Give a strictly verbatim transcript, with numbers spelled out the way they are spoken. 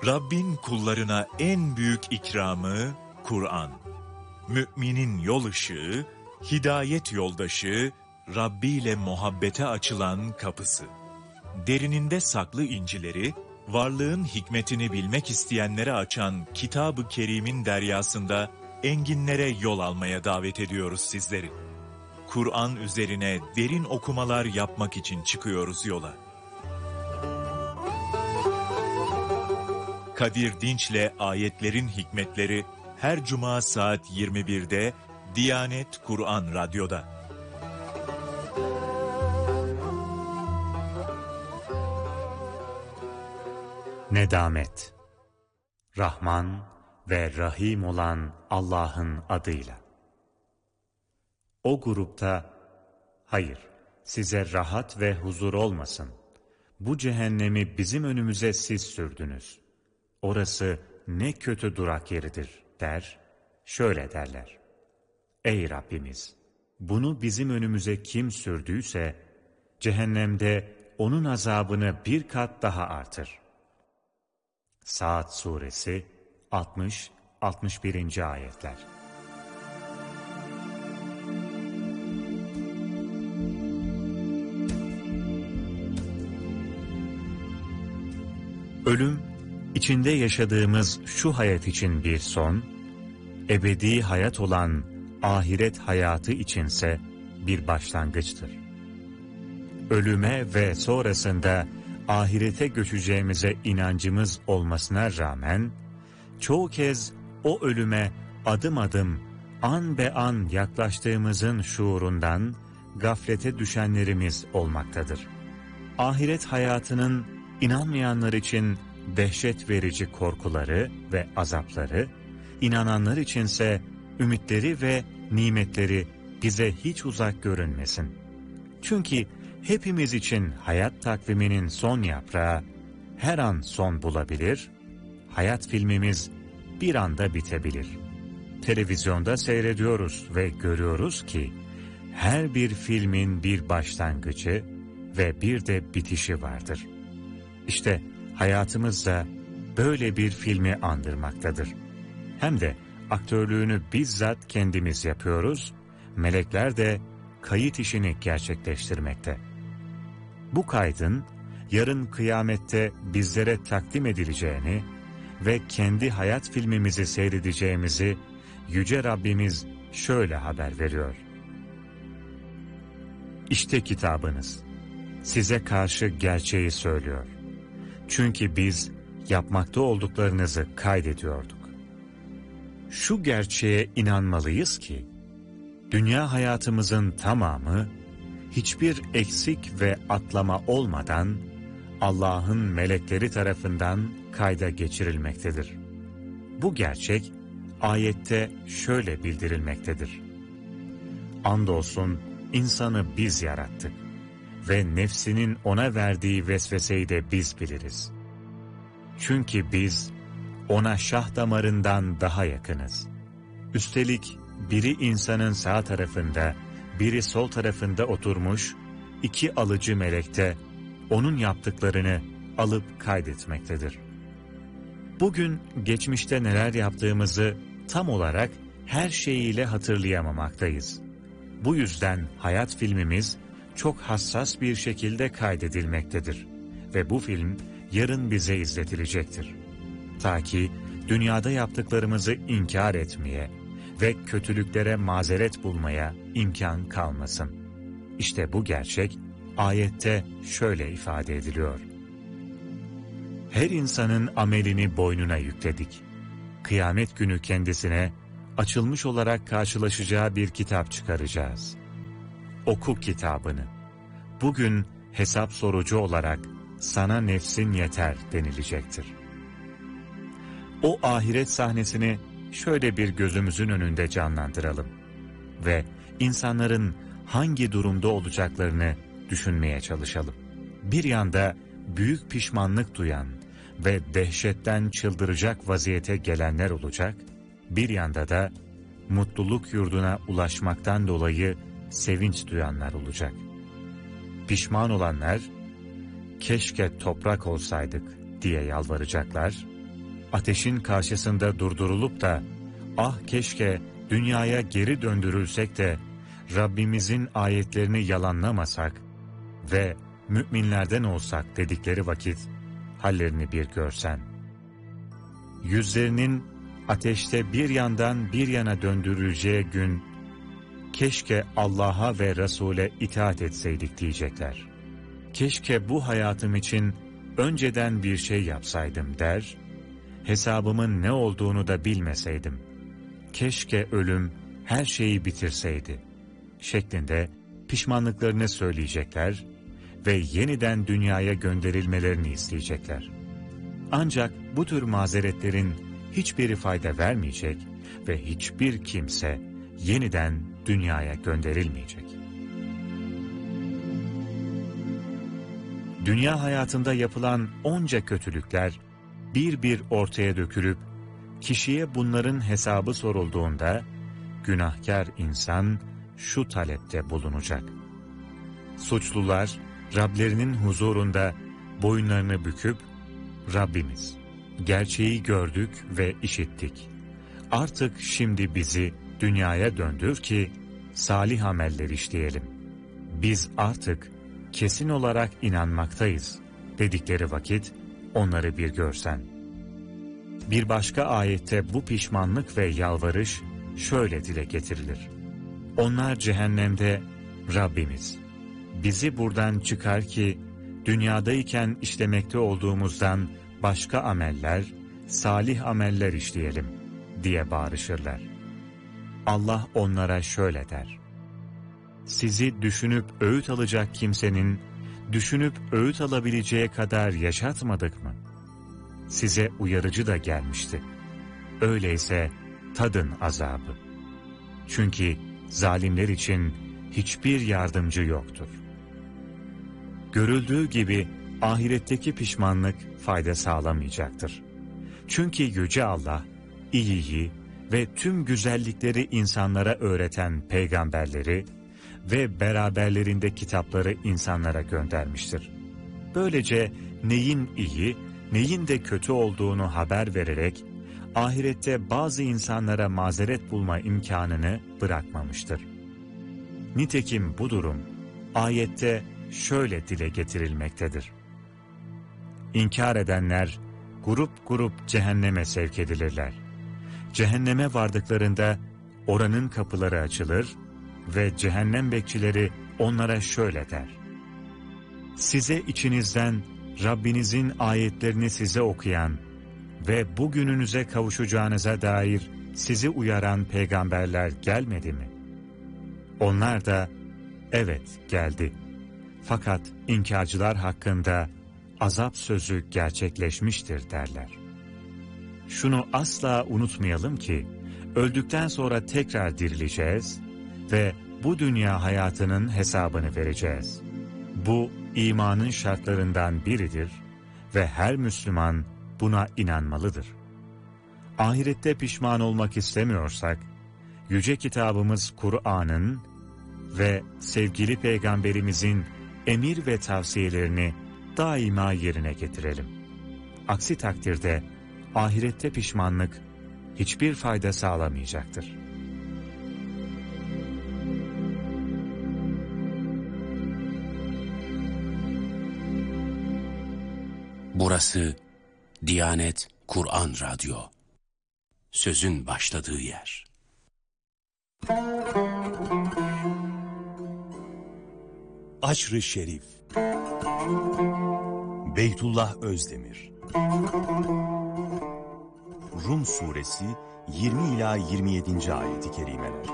Rabbin kullarına en büyük ikramı Kur'an. Müminin yol ışığı, hidayet yoldaşı, Rabbi ile muhabbete açılan kapısı. Derininde saklı incileri, varlığın hikmetini bilmek isteyenlere açan Kitab-ı Kerim'in deryasında enginlere yol almaya davet ediyoruz sizleri. Kur'an üzerine derin okumalar yapmak için çıkıyoruz yola. Kadir Dinç'le Ayetlerin Hikmetleri her cuma saat yirmi birde Diyanet Kur'an Radyo'da. Nedamet. Rahman ve Rahim olan Allah'ın adıyla. O grupta, hayır, size rahat ve huzur olmasın. Bu cehennemi bizim önümüze siz sürdünüz. Orası ne kötü durak yeridir der, şöyle derler. Ey Rabbimiz! Bunu bizim önümüze kim sürdüyse, cehennemde onun azabını bir kat daha artır. Saat Suresi altmış altmış birinci ayetler. Ölüm, içinde yaşadığımız şu hayat için bir son, ebedi hayat olan ahiret hayatı içinse bir başlangıçtır. Ölüme ve sonrasında ahirete göçeceğimize inancımız olmasına rağmen, çoğu kez o ölüme adım adım, an be an yaklaştığımızın şuurundan gaflete düşenlerimiz olmaktadır. Ahiret hayatının inanmayanlar için dehşet verici korkuları ve azapları, inananlar içinse ümitleri ve nimetleri bize hiç uzak görünmesin. Çünkü hepimiz için hayat takviminin son yaprağı her an son bulabilir, hayat filmimiz bir anda bitebilir. Televizyonda seyrediyoruz ve görüyoruz ki her bir filmin bir başlangıcı ve bir de bitişi vardır. İşte hayatımız da böyle bir filmi andırmaktadır. Hem de aktörlüğünü bizzat kendimiz yapıyoruz, melekler de kayıt işini gerçekleştirmekte. Bu kaydın yarın kıyamette bizlere takdim edileceğini ve kendi hayat filmimizi seyredeceğimizi Yüce Rabbimiz şöyle haber veriyor. İşte kitabınız, size karşı gerçeği söylüyor. Çünkü biz yapmakta olduklarınızı kaydediyorduk. Şu gerçeğe inanmalıyız ki, dünya hayatımızın tamamı, hiçbir eksik ve atlama olmadan, Allah'ın melekleri tarafından kayda geçirilmektedir. Bu gerçek, ayette şöyle bildirilmektedir. Andolsun insanı biz yarattık ve nefsinin ona verdiği vesveseyi de biz biliriz. Çünkü biz ona şah damarından daha yakınız. Üstelik biri insanın sağ tarafında, biri sol tarafında oturmuş, iki alıcı melek de onun yaptıklarını alıp kaydetmektedir. Bugün geçmişte neler yaptığımızı tam olarak her şeyiyle hatırlayamamaktayız. Bu yüzden hayat filmimiz çok hassas bir şekilde kaydedilmektedir ve bu film yarın bize izletilecektir. Ta ki dünyada yaptıklarımızı inkar etmeye ve kötülüklere mazeret bulmaya imkan kalmasın. İşte bu gerçek ayette şöyle ifade ediliyor. Her insanın amelini boynuna yükledik. Kıyamet günü kendisine açılmış olarak karşılaşacağı bir kitap çıkaracağız. Oku kitabını. Bugün hesap sorucu olarak sana nefsin yeter denilecektir. O ahiret sahnesini şöyle bir gözümüzün önünde canlandıralım ve insanların hangi durumda olacaklarını düşünmeye çalışalım. Bir yanda büyük pişmanlık duyan ve dehşetten çıldıracak vaziyete gelenler olacak, bir yanda da mutluluk yurduna ulaşmaktan dolayı sevinç duyanlar olacak. Pişman olanlar, keşke toprak olsaydık diye yalvaracaklar, ateşin karşısında durdurulup da ah keşke dünyaya geri döndürülsek de Rabbimizin ayetlerini yalanlamasak ve müminlerden olsak dedikleri vakit hallerini bir görsen. Yüzlerinin ateşte bir yandan bir yana döndürüleceği gün keşke Allah'a ve Resul'e itaat etseydik diyecekler. Keşke bu hayatım için önceden bir şey yapsaydım der, hesabımın ne olduğunu da bilmeseydim. Keşke ölüm her şeyi bitirseydi şeklinde pişmanlıklarını söyleyecekler ve yeniden dünyaya gönderilmelerini isteyecekler. Ancak bu tür mazeretlerin hiçbiri fayda vermeyecek ve hiçbir kimse yeniden dünyaya gönderilmeyecek. Dünya hayatında yapılan onca kötülükler bir bir ortaya dökülüp kişiye bunların hesabı sorulduğunda günahkar insan şu talepte bulunacak. Suçlular Rablerinin huzurunda boyunlarını büküp Rabbimiz, gerçeği gördük ve işittik. Artık şimdi bizi dünyaya döndür ki salih ameller işleyelim. Biz artık kesin olarak inanmaktayız dedikleri vakit onları bir görsen. Bir başka ayette bu pişmanlık ve yalvarış şöyle dile getirilir. Onlar cehennemde Rabbimiz, bizi buradan çıkar ki dünyadayken işlemekte olduğumuzdan başka ameller, salih ameller işleyelim diye bağırışırlar. Allah onlara şöyle der. Sizi düşünüp öğüt alacak kimsenin düşünüp öğüt alabileceği kadar yaşatmadık mı? Size uyarıcı da gelmişti. Öyleyse tadın azabı. Çünkü zalimler için hiçbir yardımcı yoktur. Görüldüğü gibi ahiretteki pişmanlık fayda sağlamayacaktır. Çünkü Yüce Allah, iyiyi ve tüm güzellikleri insanlara öğreten peygamberleri ve beraberlerinde kitapları insanlara göndermiştir. Böylece neyin iyi, neyin de kötü olduğunu haber vererek, ahirette bazı insanlara mazeret bulma imkanını bırakmamıştır. Nitekim bu durum, ayette şöyle dile getirilmektedir. İnkar edenler, grup grup cehenneme sevk edilirler. Cehenneme vardıklarında, oranın kapıları açılır ve cehennem bekçileri onlara şöyle der. Size içinizden Rabbinizin ayetlerini size okuyan ve bugününüze kavuşacağınıza dair sizi uyaran peygamberler gelmedi mi? Onlar da, evet geldi. Fakat inkarcılar hakkında azap sözü gerçekleşmiştir derler. Şunu asla unutmayalım ki, öldükten sonra tekrar dirileceğiz ve bu dünya hayatının hesabını vereceğiz. Bu imanın şartlarından biridir ve her Müslüman buna inanmalıdır. Ahirette pişman olmak istemiyorsak, Yüce Kitabımız Kur'an'ın ve sevgili Peygamberimizin emir ve tavsiyelerini daima yerine getirelim. Aksi takdirde ahirette pişmanlık hiçbir fayda sağlamayacaktır. Burası Diyanet Kur'an Radyo. Sözün başladığı yer. Aşr-ı Şerif. Beytullah Özdemir. Rum Suresi yirmi ila yirmi yedinci ayet-i kerimeler.